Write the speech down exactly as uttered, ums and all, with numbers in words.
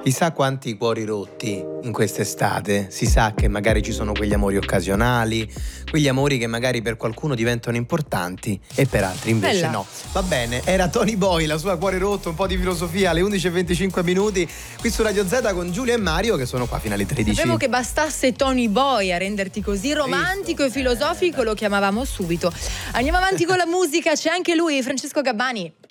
Chissà quanti cuori rotti in quest'estate. Si sa che magari ci sono quegli amori occasionali, quegli amori che magari per qualcuno diventano importanti e per altri invece Bella. no. Va bene, era Tony Boy, la sua Cuore rotto, un po' di filosofia alle undici e venticinque minuti qui su Radio Z con Giulia e Mario che sono qua fino alle tredici. Sapevo che bastasse Tony Boy a renderti così romantico e filosofico, lo chiamavamo subito. Andiamo avanti con la musica, c'è anche lui, Francesco Gabbani.